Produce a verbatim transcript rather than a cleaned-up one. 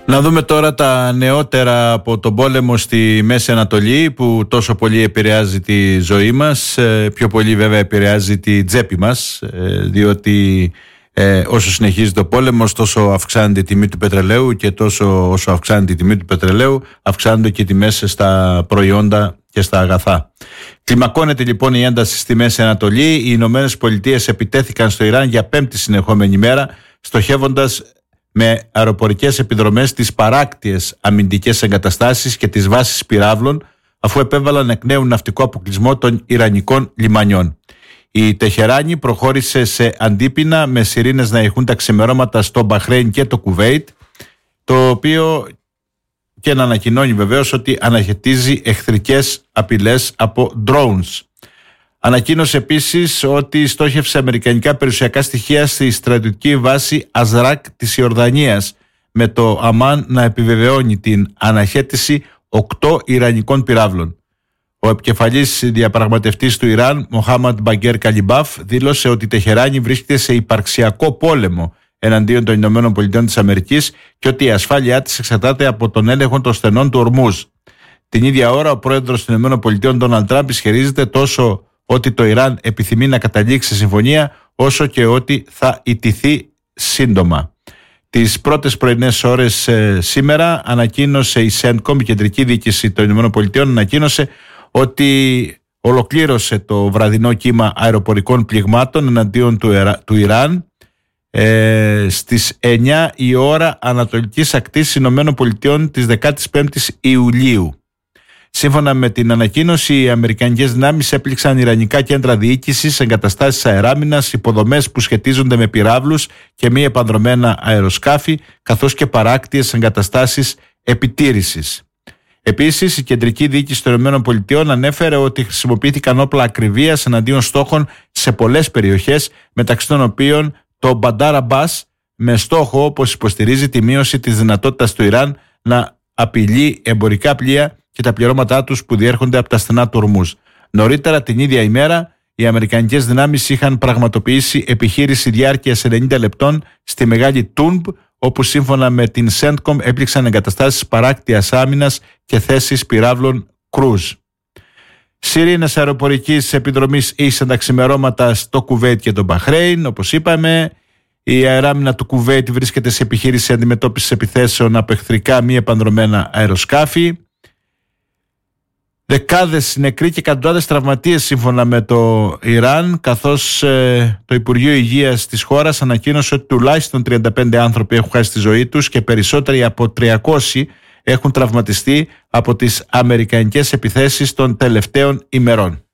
Να δούμε τώρα τα νεότερα από τον πόλεμο στη Μέση Ανατολή, που τόσο πολύ επηρεάζει τη ζωή μας, πιο πολύ βέβαια επηρεάζει τη τσέπη μας, διότι ε, όσο συνεχίζει το πόλεμος, τόσο αυξάνεται η τιμή του πετρελαίου, και τόσο όσο αυξάνεται η τιμή του πετρελαίου, αυξάνονται και οι τιμές στα προϊόντα και στα αγαθά. Κλιμακώνεται λοιπόν η ένταση στη Μέση Ανατολή. Οι Ηνωμένες Πολιτείες επιτέθηκαν στο Ιράν για πέμπτη συνεχόμενη μέρα, στοχεύοντας με αεροπορικές επιδρομές τις παράκτιες αμυντικές εγκαταστάσεις και τις βάσεις πυράβλων, αφού επέβαλαν εκ νέου ναυτικό αποκλεισμό των Ιρανικών λιμανιών. Η Τεχεράνη προχώρησε σε αντίπεινα, με σιρήνες να ηχούν τα ξημερώματα στο Μπαχρέιν και το Κουβέιτ, το οποίο και να ανακοινώνει βεβαίως ότι αναχαιτίζει εχθρικές απειλές από drones. Ανακοίνωσε επίσης ότι στόχευσε αμερικανικά περιουσιακά στοιχεία στη στρατιωτική βάση Αζράκ της Ιορδανίας, με το Αμάν να επιβεβαιώνει την αναχέτηση οκτώ Ιρανικών πυράβλων. Ο επικεφαλής διαπραγματευτής του Ιράν, Μοχάμαντ Μπαγκέρ Καλιμπάφ, δήλωσε ότι η Τεχεράνη βρίσκεται σε υπαρξιακό πόλεμο εναντίον των Ηνωμένων Πολιτειών της Αμερικής και ότι η ασφάλειά της εξαρτάται από τον έλεγχο των στενών του Ορμούζ. Την ίδια ώρα, ο πρόεδρος των Ηνωμένων Πολιτειών, Ντόναλντ Τραμπ, ισχυρίζεται τόσο ότι το Ιράν επιθυμεί να καταλήξει συμφωνία, όσο και ότι θα ιτηθεί σύντομα. Τις πρώτες πρωινές ώρες ε, σήμερα ανακοίνωσε η Σέντκομ, η κεντρική διοίκηση των Ηνωμένων Πολιτειών, ανακοίνωσε ότι ολοκλήρωσε το βραδινό κύμα αεροπορικών πληγμάτων εναντίον του, του Ιράν ε, στις εννιά η ώρα ανατολικής ακτής Ηνωμένων Πολιτειών της δεκαπέντε Ιουλίου. Σύμφωνα με την ανακοίνωση, οι αμερικανικές δυνάμεις έπληξαν ιρανικά κέντρα διοίκησης, εγκαταστάσεις αεράμινας, υποδομές που σχετίζονται με πυράβλους και μη επανδρομένα αεροσκάφη, καθώς και παράκτιες εγκαταστάσεις επιτήρησης. Επίσης, η κεντρική διοίκηση των ΗΠΑ ανέφερε ότι χρησιμοποιήθηκαν όπλα ακριβίας εναντίον στόχων σε πολλές περιοχές, μεταξύ των οποίων το Μπαντάρ Αμπάς, με στόχο, όπως υποστηρίζει, τη μείωση της δυνατότητας του Ιράν να απειλεί εμπορικά πλοία και τα πληρώματά τους που διέρχονται από τα στενά του Ορμούζ. Νωρίτερα την ίδια ημέρα, οι αμερικανικές δυνάμεις είχαν πραγματοποιήσει επιχείρηση διάρκειας ενενήντα λεπτών στη Μεγάλη Τούνμπ, όπου σύμφωνα με την Σέντκομ έπληξαν εγκαταστάσεις παράκτιας άμυνας και θέσεις πυράβλων Κρούζ. Σιρήνες αεροπορικής επιδρομής ήσαν τα ξημερώματα στο Κουβέιτ και το Μπαχρέιν, όπως είπαμε. Η αεράμινα του Κουβέιτ βρίσκεται σε επιχείρηση αντιμετώπισης επιθέσεων από εχθρικά μη επανδρομένα αεροσκάφη. Δεκάδες νεκροί και εκατοντάδες τραυματίες σύμφωνα με το Ιράν, καθώς ε, το Υπουργείο Υγείας της χώρας ανακοίνωσε ότι τουλάχιστον τριάντα πέντε άνθρωποι έχουν χάσει τη ζωή τους και περισσότεροι από τριακόσιοι έχουν τραυματιστεί από τις αμερικανικές επιθέσεις των τελευταίων ημερών.